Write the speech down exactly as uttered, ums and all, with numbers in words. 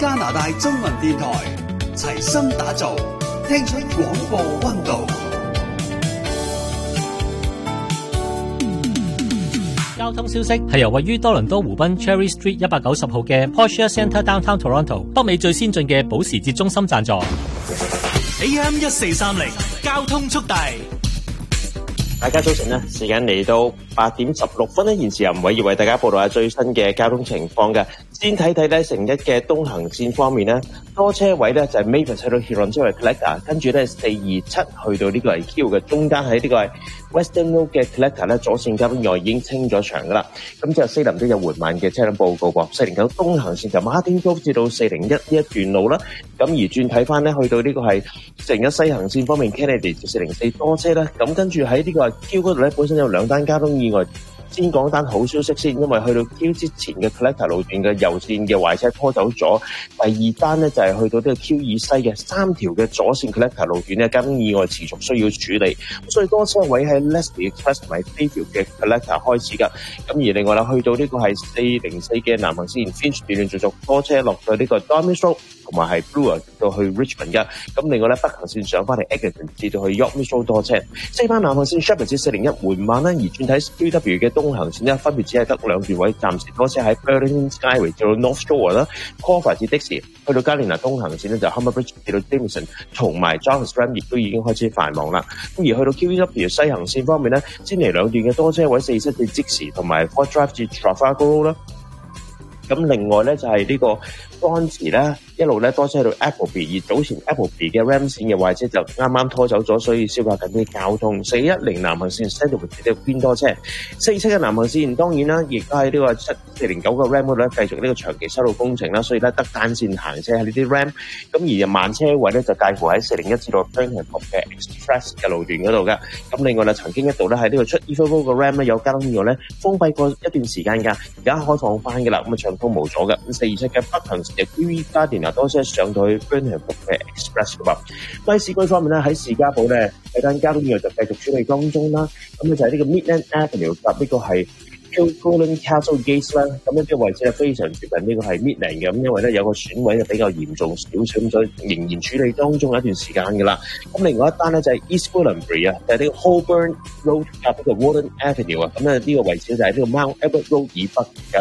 加拿大中文電台，齊心打造，聽出廣播溫度。 交通消息係由位於多倫多湖濱 Cherry Street 一百九十號嘅 Porsche Centre Downtown Toronto 北美最先進嘅保時捷中心贊助。 A M 一四三零交通速遞。 大家早晨啦，時間嚟到八點十六分咧，現時由吳偉業為大家報道下最新嘅交通情況嘅。先睇睇咧，城一嘅東行線方面咧，多車位咧就係 Mavis 去到 Huron 之後 Collector， 跟住咧四二七去到呢個係 Q 嘅中間喺呢個係 Western Road 嘅 Collector 咧，左線交通外已經清咗場噶啦。咁之後四零都有緩慢嘅車輛報告喎，四零九東行線就 Martin Grove 至到四零一呢一段路啦。咁而轉睇翻咧，去到呢個係城一西行線方面 Kennedy 至四零四多車啦。咁跟住喺呢個 Q 嗰度咧，本身有兩單交通意外。先講單好消息先，因為去到 Q 之前嘅 Collector 路段嘅右線嘅壞車拖走咗。第二單咧就係、是、去到呢個 Q 以西嘅三條嘅左線 Collector 路段咧，交通意外持續需要處理，所以多車位喺 Leslie Express 同埋 Bayview 嘅 Collector 開始㗎。咁而另外啦，去到呢個係四零四嘅南行線 Finch 段段續續多車落到呢個 Dormis Road 同埋係 Brewer 到去 Richmond 㗎。咁另外咧北行線上翻嚟 Eglinton 至到去 York Road 多車。西班南行線 Sheppard 至四零一緩慢啦，而轉睇 Q W 嘅東行線咧，分別只係得兩段位，暫時多車喺 Burlington Skyway 至到 North Shore 啦 ，Crawford 至 Dixie， 去到加連拿東行線咧就 Humber Bridge 至到 Jameson， 同埋 Jarvis Run 亦都已經開始繁忙啦。咁而去到 Q W 西行線方面咧，先嚟兩段嘅多車位四七至 Dixie 同埋 Fort Drive 至 Trafalgar Road 啦。咁另外咧就係、是、呢個 Bronzy 咧一路咧多車去到 Appleby， 而早前 Appleby 嘅 Ram 線嘅壞車就啱啱拖走咗，所以消化緊啲交通。四一零南行線 Central 嘅邊多車，四七嘅南行線當然啦，亦都喺呢個七四零九嘅 Ram 嗰度咧繼續呢個長期修路工程啦，所以咧得單線行車喺呢啲 Ram。咁而慢車位咧就介乎喺四零一至到 Burnham 嘅 Express 嘅路段嗰度噶。咁另外咧曾經一度咧喺呢個出 Eagle Road 嘅 Ram 咧有交通意外咧封閉過一段時間㗎，而家開放翻㗎啦，咁啊暢通無阻嘅。咁四二七嘅北行線嘅 Q E 加電啊多車上到去 Burnham 嘅 Express 㗎嘛。喺市區方面咧，喺士嘉堡咧喺單交通意外就繼續處理當中啦。咁咧就係呢個 Midland Avenue 及呢個係 Kilcullen Castle Gate 啦。咁呢啲位置咧非常接近呢個係 Midland 嘅，咁因為咧有個損毀就比較嚴重少少，咁所以仍然處理當中一段時間㗎啦。咁另外一單咧就係 East Gwillimbury 啊，就係呢個 Holborn Road 及呢個 Warden Avenue 啊。咁咧呢個位置就係呢個 Mount Edward Road 以北嘅。